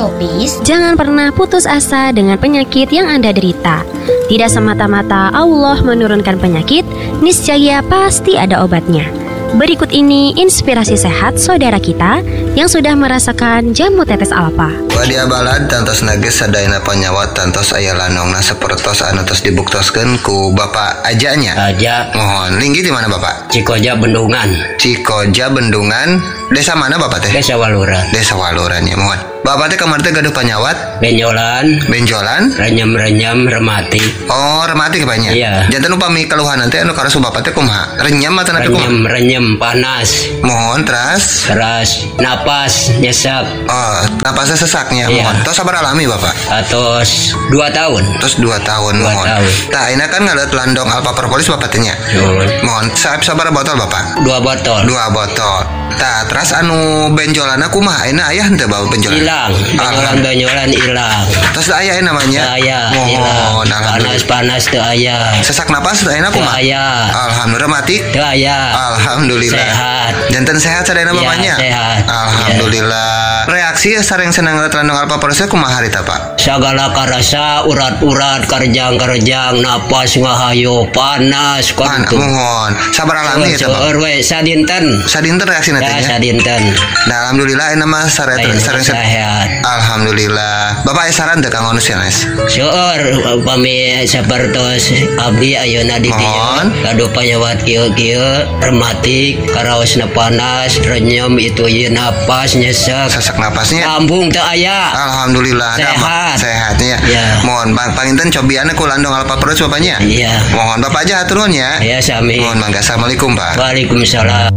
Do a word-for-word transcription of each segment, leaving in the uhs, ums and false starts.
Radiopis, jangan pernah putus asa dengan penyakit yang Anda derita. Tidak semata-mata Allah menurunkan penyakit, niscaya pasti ada obatnya. Berikut ini inspirasi sehat saudara kita yang sudah merasakan jamu tetes alfa. Wadia balad tantos nages sadayana panyawat tantos aya lanongna sapertos anu tos dibuktoskeun ku Bapak ajanya. Aja. Mohon linggi di mana Bapak? Cikoja Bendungan. Cikoja Bendungan. Desa mana Bapak teh? Desa Waluran. Desa Waluran ya, mohon. Bapak teh kamar teh gaduh panyawat? Benjolan. Benjolan? Renyam-renyam rematik. Oh, rematik banyak. Iya. Janten upami keluhan nanti anu karasu Bapak teh kumaha? Renyam atau napi kumaha? Renyam-renyam panas. Mohon teras. Teras napas nyesak. Oh, napasnya sesaknya. Iya. Mohon. Tos sabar alami Bapak. Atos dua tahun. Terus dua tahun Dua mohon. tahun. Tah ini kan ngalet landong alpa propolis Bapak teh nya. Mohon. Mohon. Saab sabar botol Bapak. Dua botol. Dua botol. Tah, terus anu benjolana kumaha? Ayeuna aya henteu bawa benjolan? Hilang. Benjolan-benjolan hilang. Terus aya namanya? Aya. Mohon. Panas-panas teu aya. Sesak napas ayeuna Teu kumaha? aya. Alhamdulillah rematik. Teu aya. Alhamdulillah. Sehat. Janten sehat sadayana Ya, mamanya? sehat. Alhamdulillah. Reaksi sareng senang ngeliat landong alpa propolis kumaha harita Pak? Sagala karasa urat-urat karjang-karjang napas ngahayu panas Pan, kudu. mohon. Sabar alami ya Pak. Seueur we sadinten. Sadinten reaksi nanti Ya ya? sadinten. Nah, alhamdulillah ini mah sare Ayeuna sare sehat. Alhamdulillah. Bapak aya saran teu Kang Onus ya, Nes? Seueur upami sapertos abdi ayeuna di dieu Mohon. gaduh panyawat kieu-kieu rematik karaosna panas renyem itu ieu napas nyesek Sesak napasnya. lambung teu aya. Alhamdulillah ada mah Sehat. sehatnya. Ya. Mohon bang panginten cobianna ku landong alpa propolis Bapaknya. Iya. Mohon Bapak aja hatur nuhun ya. Ya sami. Mohon mangga. Assalamualaikum Pak. Waalaikumsalam.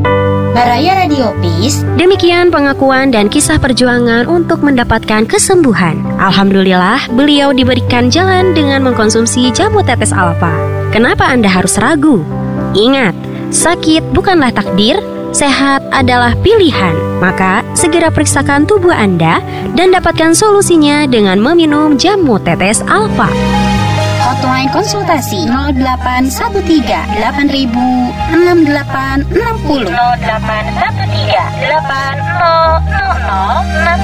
Baraya Radiopis, Demikian pengakuan dan kisah perjuangan untuk mendapatkan kesembuhan. Alhamdulillah, beliau diberikan jalan dengan mengkonsumsi jamu tetes alfa. Kenapa Anda harus ragu? Ingat, sakit bukanlah takdir, sehat adalah pilihan. Maka, segera periksakan tubuh Anda dan dapatkan solusinya dengan meminum jamu tetes alfa. hotline konsultasi nol delapan satu tiga delapan ribu enam delapan enam nol. nol delapan satu tiga delapan nol nol nol enam